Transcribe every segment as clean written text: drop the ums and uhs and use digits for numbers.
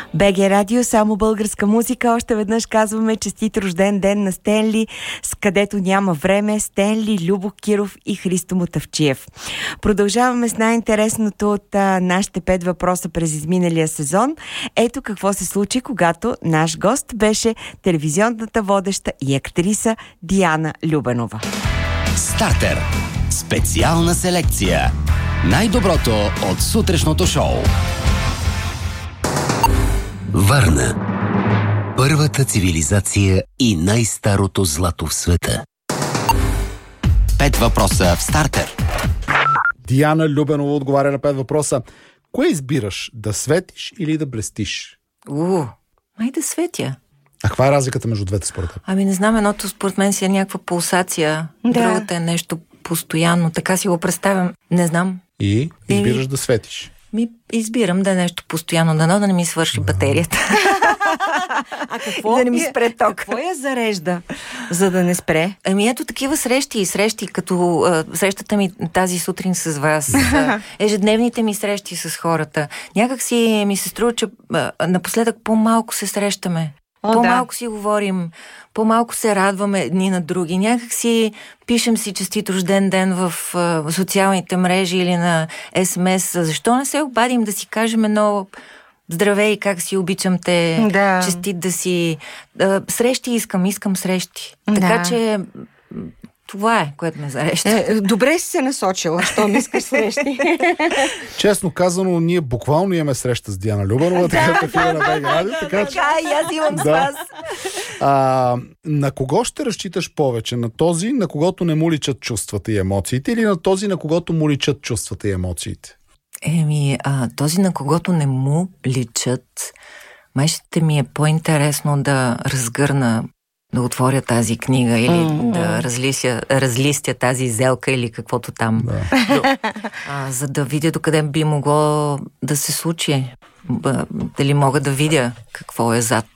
БГ Радио, само българска музика. Още веднъж казваме честит рожден ден на Стенли, с където няма време, Стенли, Любо Киров и Христо Мутавчиев. Продължаваме с най-интересното от нашите 5 въпроса през изминалия сезон. Ето какво се случи, когато наш гост беше телевизионната водеща и актриса Диана Любенова. Стартер. Специална селекция. Най-доброто от сутрешното шоу. Варна. Първата цивилизация и най-старото злато в света. 5 въпроса в Стартер. Диана Любенова отговаря на 5 въпроса. Кое избираш? Да светиш или да блестиш? Май да светя. А каква е разликата между двете според теб? Ами не знам, едното според мен си е някаква пулсация, другото е нещо постоянно. Така си го представям. Не знам. И избираш да светиш? Избирам да е нещо постоянно, да не ми свърши батерията. А какво? Да не ми спре ток. Какво я зарежда, за да не спре? Ами ето такива срещи, като срещата ми тази сутрин с вас, ежедневните ми срещи с хората. Някак си ми се струва, че напоследък по-малко се срещаме. По-малко си говорим, по-малко се радваме едни на други. Някак си пишем си честит рожден ден в социалните мрежи или на СМС. Защо не се обадим да си кажем едно здравей, как си, обичам те, честит да си... Срещи искам срещи. Така че това е, което ме зареща. Добре си се насочила, що не искаш срещи. Честно казано, ние буквално имаме среща с Диана Любенова, така в ефира на БГ Радио. Така и аз имам с вас. На кого ще разчиташ повече? На този, на когото не му личат чувствата и емоциите, или на този, на когото му личат чувствата и емоциите? Този, на когото не му личат, май ще ми е по-интересно да разгърна, да отворя тази книга или да разлистя тази зелка или каквото там. За да видя докъде би могло да се случи. Дали мога да видя какво е зад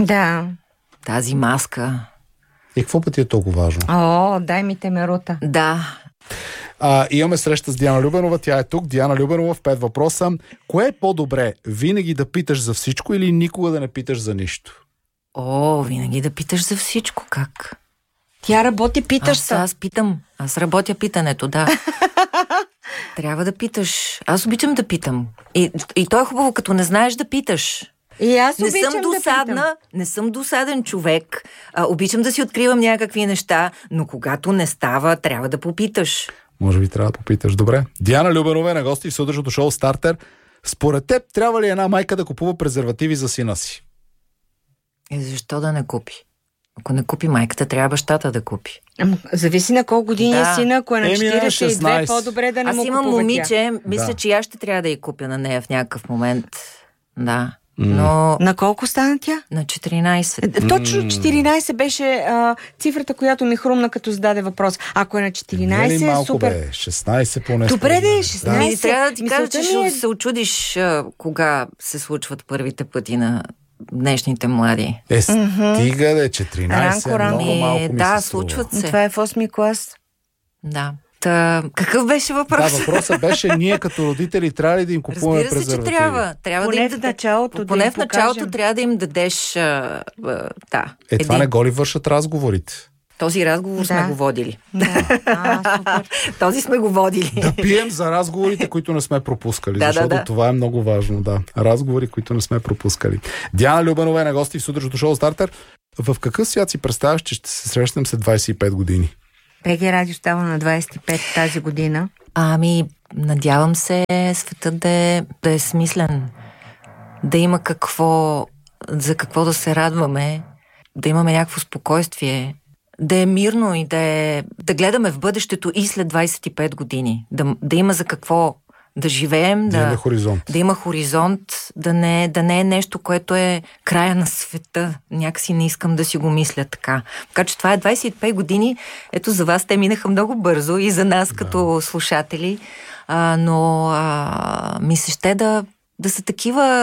тази маска. И какво пъти е толкова важно? Дай ми темерута. Да. Имаме среща с Диана Любенова, тя е тук. Диана Любенова в 5 въпроса. Кое е по-добре? Винаги да питаш за всичко или никога да не питаш за нищо? Винаги да питаш за всичко. Как? Тя работи, питаш се. Аз питам. Аз работя питането, да. Трябва да питаш. Аз обичам да питам. И то е хубаво, като не знаеш да питаш. И аз не съм досадна, не съм досаден човек. Обичам да си откривам някакви неща, но когато не става, трябва да попиташ. Може би трябва да попиташ. Добре. Диана Любенова на гости в сутрешното шоу Стартер. Според теб трябва ли една майка да купува презервативи за сина си? Защо да не купи? Ако не купи майката, трябва бащата да купи. Зависи на колко години е сина, ако е на 42, по-добре да не му купува. Аз имам момиче, мисля, че аз ще трябва да я купя на нея в някакъв момент. Да. Но... На колко стана тя? На 14. Точно 14 беше цифрата, която ми хрумна, като зададе въпрос. Ако е на 14, малко супер. Бе, 16 поне. Добре да е 16. Трябва да ти кажа, че ще се очудиш кога се случват първите пъти на днешните млади. Стига да е 14, ранко. Много малко ми да, се случват се. Това е в 8 клас. Да. Какъв беше въпрос? Да, въпросът беше ние като родители трябва ли да им купуваме презервативи? Разбира се, че трябва поне да им в началото поне в началото трябва да им дадеш това не го ли вършат разговорите? Този разговор сме го водили. Супер. Този сме го водили. Да пием за разговорите, които не сме пропускали. Защото това е много важно. Да. Разговори, които не сме пропускали. Диана Любенова е на гости в сутрешното шоу Стартер. В какъв свят си представяш, че ще се срещнем след 25 години? БГ Радио става на 25 тази година. Надявам се светът да е смислен. Да има за какво да се радваме. Да имаме някакво спокойствие. Да е мирно и да гледаме в бъдещето и след 25 години. Да има за какво да живеем, да има хоризонт, да не е нещо, което е края на света. Някакси не искам да си го мисля така. Така че това е 25 години. Ето за вас те минаха много бързо и за нас като слушатели. Но ми се ще да са такива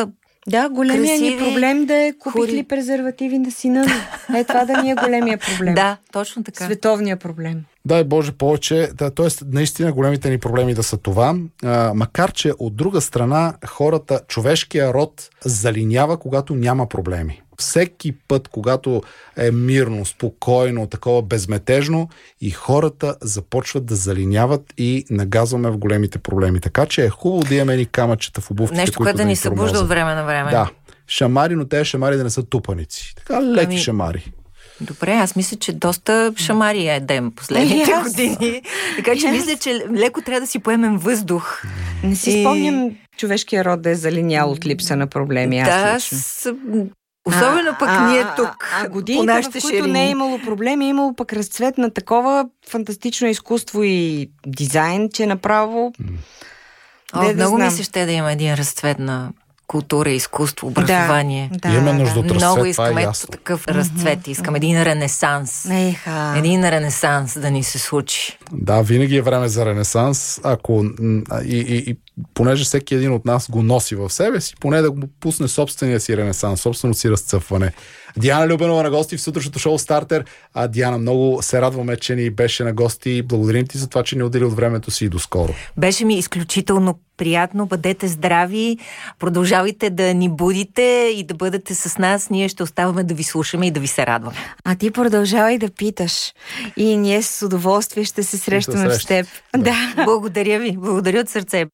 Да, големия ни проблем да е купих ли презервативи на сина ми. Това да ми е големия проблем. Да, точно така. Световния проблем. Дай Боже повече. Т.е. наистина големите ни проблеми да са това. Макар че от друга страна хората, човешкия род залинява, когато няма проблеми. Всеки път, когато е мирно, спокойно, такова безметежно, и хората започват да залиняват и нагазваме в големите проблеми. Така че е хубаво да имаме едни камъчета в обувките, нещо, което да ни събужда от време на време. Да. Шамари, но тези шамари да не са тупаници. Така леки шамари. Добре, аз мисля, че доста шамари едем последните години. Така че мисля, че леко трябва да си поемем въздух. Не си спомням човешкия род да е залинял от липса на проблеми. Да, особено пък ние тук. Годините, в които не е имало проблеми, е имало пък разцвет на такова фантастично изкуство и дизайн, че направо... Много ми се ще да има един разцвет на култура, изкуство, образование. Имаме нужда от разцвет, много искаме такъв разцвет. Искаме един ренесанс. Един ренесанс да ни се случи. Да, винаги е време за ренесанс. Ако и понеже всеки един от нас го носи в себе си, поне да го пусне собствения си ренесанс, собствено си разцъфване. Диана Любенова на гости в сутрешното шоу Стартер. Диана, много се радваме, че ни беше на гости. Благодарим ти за това, че ни отдели от времето си и до скоро. Беше ми изключително приятно. Бъдете здрави, продължавайте да ни будите и да бъдете с нас. Ние ще оставаме да ви слушаме и да ви се радваме. А ти продължавай да питаш. И ние с удоволствие ще се срещаме с теб. Да. Благодаря ви. Благодаря от сърце.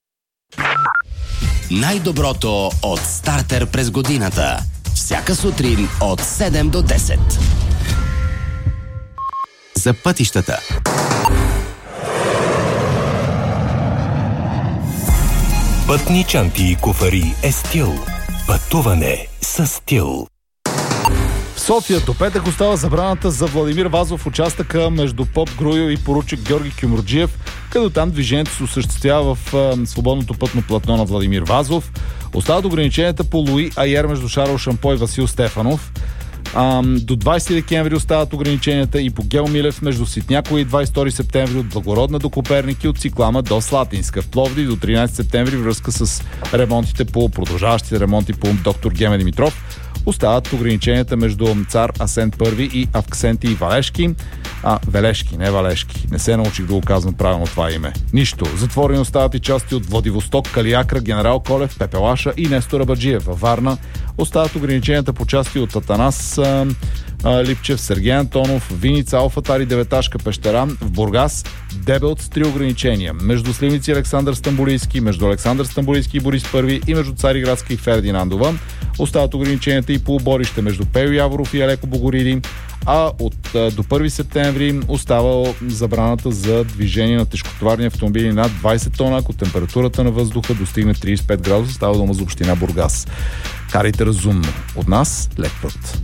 Най-доброто от Стартер през годината. Всяка сутрин от 7 до 10. За пътищата. Пътни чанти и куфари е стил. Пътуване с стил. В София до петък остава забраната за Владимир Вазов в участъка между Поп Груйо и поручик Георги Кюмурджиев, като там движението се осъществява в свободното пътно платно на Владимир Вазов. Остават ограниченията по Луи Айер между Шарл Шампо и Васил Стефанов. До 20 декември остават ограниченията и по Гео Милев между Ситняково и 22 септември, от Благородна до Коперник и от Циклама до Слатинска. В Пловдив до 13 септември връзка с продължаващите ремонти по доктор Геме Димитров. Остават ограниченията между Цар Асен I и Авксенти и Валешки. Велешки, не Валешки. Не се научих да го казвам правилно това име. Нищо. Затворени остават и части от Владивосток, Калиакра, Генерал Колев, Пепелаша и Нестор Абаджиев. Във Варна остават ограниченията по части от Атанас Липчев, Сергей Антонов, Виница, Алфатари, Деветашка, Пещера. В Бургас Дебелт с 3 ограничения. Между Сливници и Александър Стамбулийски, между Александър Стамбулийски и Борис I и между Цариградска и Фердинандова. Остават ограниченията и по Оборище между Пейо Яворов и Алеко Богориди. А до 1 септември остава забраната за движение на тежкотоварни автомобили над 20 тона, ако температурата на въздуха достигне 35 градуса. Става дума за община Бургас. Карайте разумно. От нас лек път.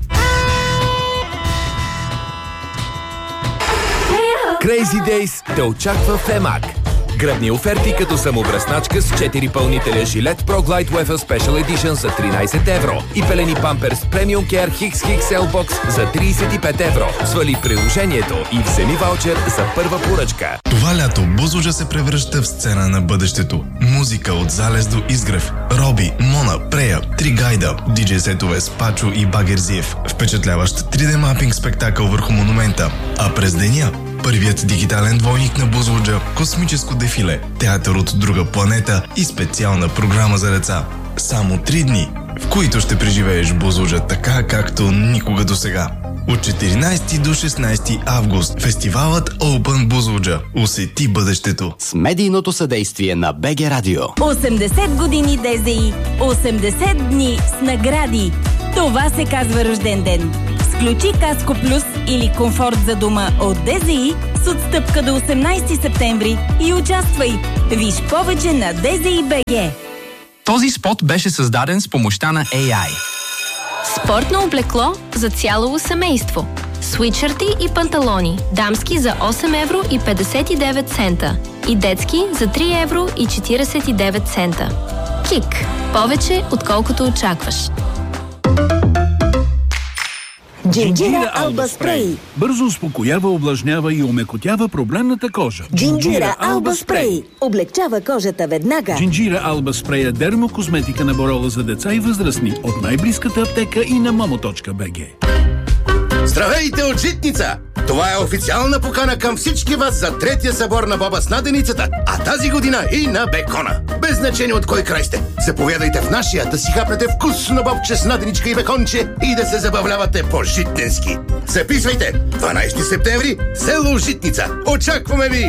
Crazy Days те очаква в Емак. Гръбни оферти като самобръсначка с 4 пълнителя жилет Pro Glide Weather Special Edition за 13 евро и пелени Памперс Premium Care Hicks XL Box за 35 евро. Свали приложението и вземи ваучер за първа поръчка. Това лято Бузлуджа се превръща в сцена на бъдещето. Музика от Залез до Изгрев. Роби, Мона, Прея, Тригайда, диджей-сетове с Пачо и Багерзиев. Впечатляващ 3D мапинг спектакъл върху монумента. А през деня първият дигитален двойник на Бузлуджа, космическо дефиле, театър от друга планета и специална програма за деца. Само 3 дни, в които ще преживееш Бузлуджа така, както никога досега. От 14 до 16 август фестивалът Open Бузлуджа. Усети бъдещето. С медийното съдействие на БГ Радио. 80 години ДЗИ. 80 дни с награди. Това се казва рожден ден. Включи Каско Плюс или комфорт за дома от ДЗИ с отстъпка до 18 септември и участвай. Виж повече на DZI BG. Този спот беше създаден с помощта на AI. Спортно облекло за цяло семейство. Свитшърти и панталони. Дамски за 8 евро и 59 цента. И детски за 3 евро и 49 цента. Кик. Повече отколкото очакваш. Джинджира Алба Спрей. Бързо успокоява, увлажнява и омекотява проблемната кожа. Джинджира Алба Спрей. Облегчава кожата веднага. Джинджира Алба Спрей е дермокозметика на Борола за деца и възрастни от най-близката аптека и на momo.bg. Здравейте от Житница! Това е официална покана към всички вас за третия събор на боба с наденицата, а тази година и на бекона. Без значение от кой край сте. Заповядайте в нашия да си хапнете вкусно бобче с наденичка и беконче и да се забавлявате по-житненски. Записвайте! 12 септември, село Житница. Очакваме ви!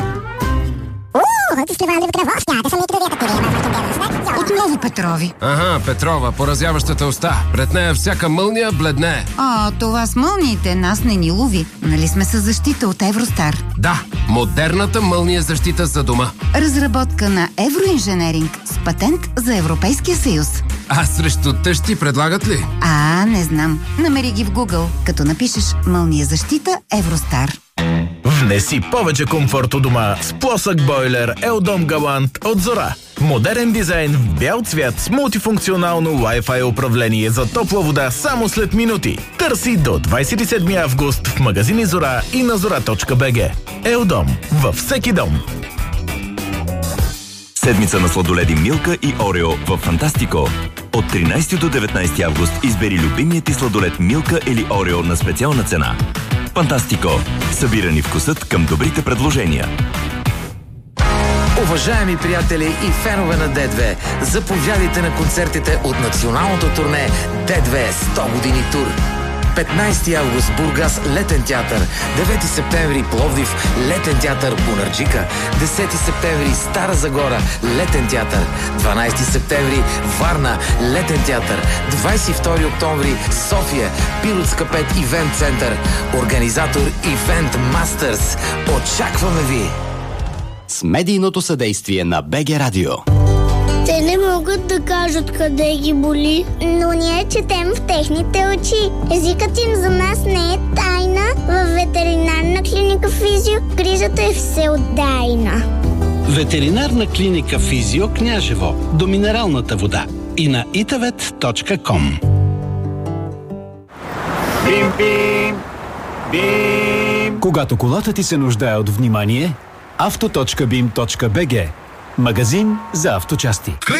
Отново Петрови. Ага, Петрова, поразяващата уста. Пред нея всяка мълния бледне. Това с мълниите нас не ни лови. Нали сме със защита от Евростар? Да, модерната мълния защита за дома. Разработка на Евроинженеринг с патент за Европейския съюз. А срещу тъщи предлагат ли? Не знам. Намери ги в Google, като напишеш мълния защита Евростар. Внеси повече комфорт у дома с плосък бойлер Елдом Галант от Зора. Модерен дизайн в бял цвят с мултифункционално Wi-Fi управление за топла вода само след минути. Търси до 27 август в магазини Зора и на zora.bg. Елдом във всеки дом. Седмица на сладоледи Милка и Орео в Фантастико. От 13 до 19 август избери любимият ти сладолед Милка или Орео на специална цена. Фантастико. Събирани вкусът към добрите предложения. Уважаеми приятели и фенове на Д2, заповядайте на концертите от националното турне Д2 100 години тур. 15 август Бургас Летен театър, 9 септември Пловдив Летен театър Бунарджика, 10 септември Стара Загора Летен театър, 12 септември Варна Летен театър, 22 октомври София Пиротска 5 Ивент център, организатор Ивент Мастърс. Очакваме ви! С медийното съдействие на БГ Радио. Те не могат да кажат къде ги боли, но ние четем в техните очи. Езикът им за нас не е тайна. Във ветеринарна клиника Физио грижата е всеотдайна. Ветеринарна клиника Физио Княжево до минералната вода и на itavet.com. Бим, бим, бим. Когато колата ти се нуждае от внимание, auto.bim.bg. Магазин за авточасти.